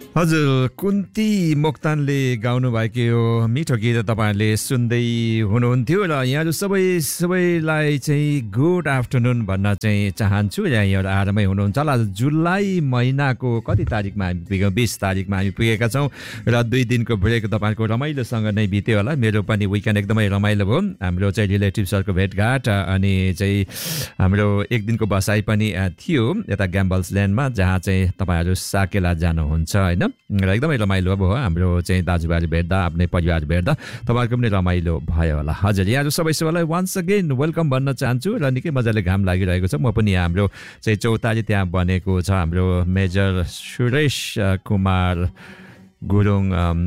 हजुर कुन्ती मोक्तानले गाउनु भएको यो मिठो गीत तपाईहरुले सुन्दै हुनुहुन्थ्यो र यहाँहरु सबैलाई चाहिँ गुड आफ्टरनुन भन्न चाहिँ चाहन्छु। यहाँहरु आरामै हुनुहुन्छ होला। जुलाई महिनाको कति तारिखमा हामी पुग्यौं? 20 तारिखमा हामी पुगेका छौं र 2 दिनको ब्रेक तपाईहरुको रमाइलोसँग नै बित्यो होला। मेरो पनि विकेन्ड एकदमै रमाइलो भयो। हाम्रो चाहिँ रिलेटिभ्सहरुको भेटघाट अनि चाहिँ हाम्रो एक दिनको बसाइ पनि थियो यता ग्याम्बल्स ल्यान्डमा, जहाँ चाहिँ तपाईहरु साकेला जानुहुन्छ हैन। र एकदमै रमाइलो भयो। हाम्रो चाहिँ दाजुभाइ भेट्दा, आफ्नै परिवार भेट्दा तपाईहरुको पनि रमाइलो भयो होला। हजुर यहाँहरु सबैलाई वन्स अगेन वेलकम भन्न चाहन्छु र निकै मजाले घाम लागिरहेको छ। म पनि हाम्रो चाहिँ चौतारी त्यहाँ बनेको छ, हाम्रो मेजर सुरेश कुमार गुरुङ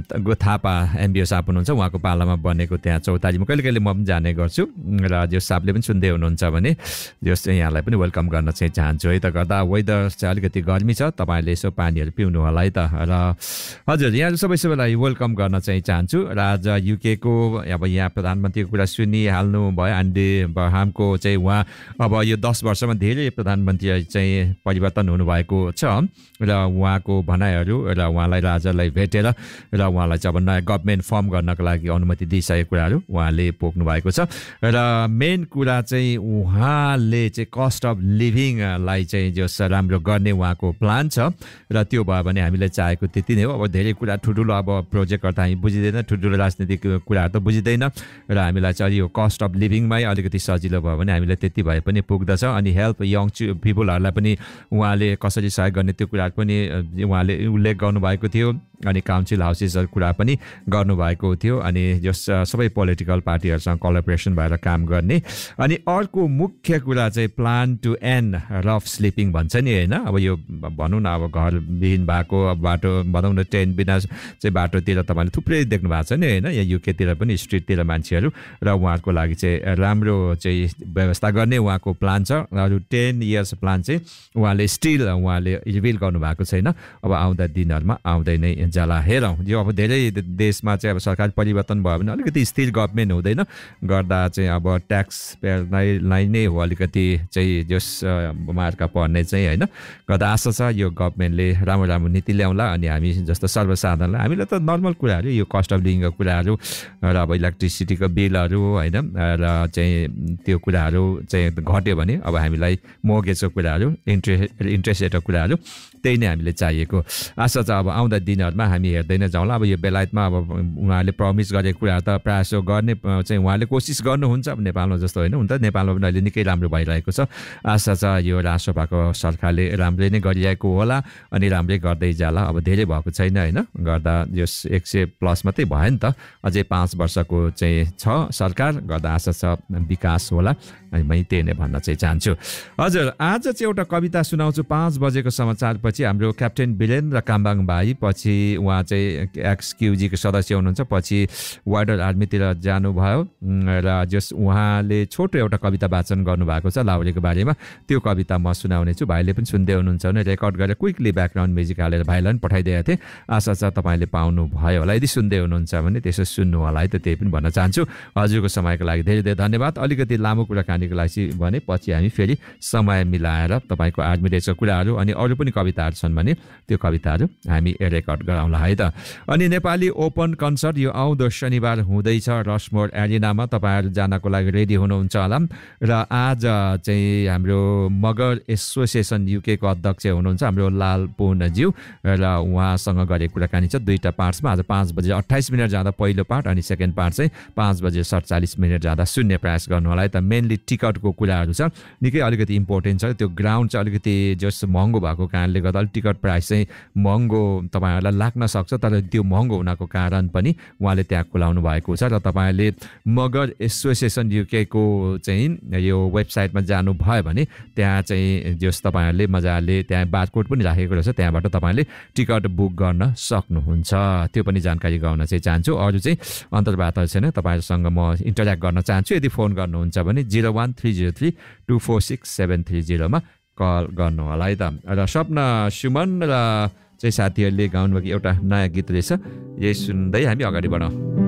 थापा एमबिओ साहब हुनुहुन्छ, उहाँको पालामा बनेको त्यहाँ चौतारीमा कहिले कहिले म पनि जाने गर्छु र जो साहबले पनि सुन्दै हुनुहुन्छ भने जो चाहिँ यहाँलाई पनि वेलकम गर्न चाहिँ चाहन्छु है। त गर्दा वेदर चाहिँ अलिकति गर्मी छ, तपाईहरुले यसो पानीहरु पिउनु होला है त। र हजुर यहाँ सबैलाई वेलकम गर्न चाहिँ चाहन्छु। र आज युके को अब यहाँ प्रधानमन्त्रीको कुरा सुनिहाल्नु भयो, एन्डी बर्हामको चाहिँ उहाँ अब यो 10 वर्षमा धेरै प्रधानमन्त्री चाहिँ परिवर्तन हुनुभएको छ र उहाँको भनाइहरु र उहाँलाई राजालाई भेटेर र उहाँलाई चाहिँ अब नयाँ गभर्नमेन्ट फर्म गर्नको लागि अनुमति दिइसकेको कुराहरू उहाँले पोख्नु भएको छ। र मेन कुरा चाहिँ उहाँले चाहिँ कस्ट अफ लिभिङलाई चाहिँ जो राम्रो गर्ने उहाँको प्लान छ र त्यो भयो भने हामीले चाहेको त्यति नै हो। अब धेरै कुरा ठुल्ठुलो अब प्रोजेक्टहरू त हामी बुझिँदैन, ठुल्ठुलो राजनीतिक कुराहरू त बुझिँदैन र हामीलाई चाहिँ यो कस्ट अफ लिभिङमै अलिकति सजिलो भयो भने हामीले त्यति भए पनि पुग्दछ। अनि हेल्प यङ पिपुलहरूलाई पनि उहाँले कसरी सहयोग गर्ने त्यो कुराहरू पनि उहाँले उल्लेख गर्नुभएको थियो। अनि काउन्सिल हाउसेसहरु कुरा पनि गर्नुभएको थियो। अनि जस सबै पोलिटिकल पार्टीहरुसँग कोलाबोरेसन भएर काम गर्ने। अनि अर्को मुख्य कुरा चाहिँ plan to and rough sleeping भन्छ नि हैन। अब यो भनौँ न अब घर विहीन भएको बाटो भनौँ न ट्रेन बिना चाहिँ बाटोतिर तपाईले थुप्रै देख्नु भएको छ नि हैन। यहाँ युकेतिर पनि स्ट्रिटतिर मान्छेहरु र उहाँहरुको लागि चाहिँ राम्रो चाहिँ व्यवस्था गर्ने उहाँको प्लान छ। अरु 10 इयर्स प्लान चाहिँ उहाँले स्टिल उहाँले रिभिल गर्नु भएको छैन। अब आउँदा दिनहरुमा आउँदै नै जाला हेरौँ। यो अब धेरै देशमा चाहिँ अब सरकार परिवर्तन भयो भने अलिकति स्थिर गभर्नमेन्ट हुँदैन गर्दा चाहिँ अब ट्याक्स पेयरलाई नै हो अलिकति चाहिँ जस मार्का पर्ने चाहिँ हैन। गर्दा आशा छ यो गभर्नमेन्टले राम्रो राम्रो नीति ल्याउला अनि हामी जस्तो सर्वसाधारणलाई हामीले त नर्मल कुराहरू यो कस्ट अफ लिभिङको कुराहरू र अब इलेक्ट्रिसिटीको बिलहरू हैन र चाहिँ त्यो कुराहरू चाहिँ घट्यो भने अब हामीलाई मोर्गेजको कुराहरू इन्ट्रेस्ट रेटको कुराहरू त्यही नै हामीले चाहिएको। आशा छ अब आउँदा दिनहरुमा हामी हेर्दै नै जाउँला। अब यो बेलायतमा अब उहाँले प्रमिस गरेको कुरा त प्रायः गर्ने चाहिँ उहाँले कोसिस गर्नुहुन्छ। अब नेपालमा जस्तो होइन, हुन त नेपालमा पनि अहिले निकै राम्रो भइरहेको छ। आशा छ यो राष्ट्रसभाको सरकारले राम्रै नै गरिरहेको होला अनि राम्रै गर्दै जाला। अब धेरै भएको छैन हैन, गर्दा यो 100 प्लस मात्रै भयो नि त। अझै 5 वर्षको चाहिँ छ सरकार, गर्दा आशा छ विकास होला। अनि म त्यही नै भन्न चाहिँ चाहन्छु। हजुर आज चाहिँ एउटा कविता सुनाउँछु। 5 बजेको समाचार पछि हाम्रो क्याप्टेन वीरेन्द्र काम्बाङ भाइ, पछि उहाँ चाहिँ एक्सक्युजीको सदस्य हुनुहुन्छ, पछि वार्डर आर्मीतिर जानुभयो र जस उहाँले छोटो एउटा कविता वाचन गर्नुभएको छ लाहुरेको बारेमा। त्यो कविता म सुनाउने छु। भाइले पनि सुन्दै हुनुहुन्छ भने रेकर्ड गरेर क्विकली ब्याकग्राउन्ड म्युजिक हालेर भाइलाई पनि पठाइदिएको थिएँ। आशा छ तपाईँले पाउनु भयो होला। यदि सुन्दै हुनुहुन्छ भने त्यसो सुन्नु होला है त, त्यही पनि भन्न चाहन्छु। हजुरको समयको लागि धेरै धेरै धन्यवाद। अलिकति लामो कुराकानीको लागि भने पछि हामी फेरि समय मिलाएर तपाईँको आर्मी डेजको कुराहरू अनि अरू पनि कविताहरू छन् भने त्यो कविताहरू हामी रेकर्ड गराउँला है त। अनि नेपाली ओपन कन्सर्ट यो आउँदो शनिबार हुँदैछ रसमोर एरिनामा। तपाईँहरू जानको लागि रेडी हुनुहुन्छ होला। र आज चाहिँ हाम्रो मगर एसोसिएसन युके को अध्यक्ष हुनुहुन्छ हाम्रो लाल पुनज्यू र उहाँसँग गरेको कुराकानी छ 2टा पार्ट्समा। आज 5 बजे 28 मिनट जाँदा पहिलो पार्ट अनि सेकेन्ड पार्ट चाहिँ 5 बजे 47 मिनट जाँदा सुन्ने प्रयास गर्नु होला है त। मेनली टिकटको कुराहरू छ, निकै अलिकति इम्पोर्टेन्ट छ। त्यो ग्राउन्ड चाहिँ अलिकति जस महँगो भएको कारणले गर्दा टिकट प्राइस चाहिँ महँगो तपाईँहरूलाई लाग्न सक्छ, तर त्यो महँगो हुनको कारण पनि उहाँले त्यहाँ खुलाउनु भएको छ। र तपाईँले मगर एसोसिएसन युके को चाहिँ यो वेबसाइटमा जानुभयो भने त्यहाँ चाहिँ जस तपाईँहरूले मजाले त्यहाँ बारकोड पनि राखेको रहेछ, त्यहाँबाट तपाईँले टिकट बुक गर्न सक्नुहुन्छ। त्यो पनि जानकारी गराउन चाहिँ चाहन्छु। अरू चाहिँ अन्तर्वार्ता छैन, तपाईँहरूसँग म इन्टरेक्ट गर्न चाहन्छु। यदि फोन गर्नुहुन्छ भने 0130324730 मा कल गर्नु होला है त। र सपना सुमन र चाहिँ साथीहरूले गाउनुभएको एउटा नयाँ गीत रहेछ, यही सुन्दै हामी अगाडि बढौँ।